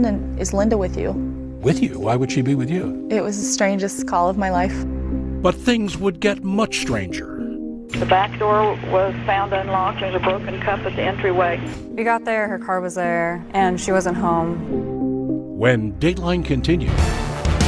phone and, "Is Linda with you?" With you? Why would she be with you? It was the strangest call of my life. But things would get much stranger. The back door was found unlocked. There's a broken cup at the entryway. We got there, her car was there, and she wasn't home. When Dateline continues.